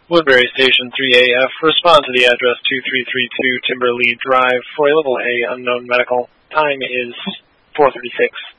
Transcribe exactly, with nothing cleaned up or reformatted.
Woodbury Station three A F, respond to the address two three three two Timberley Drive for a level A unknown medical. Time is four thirty-six.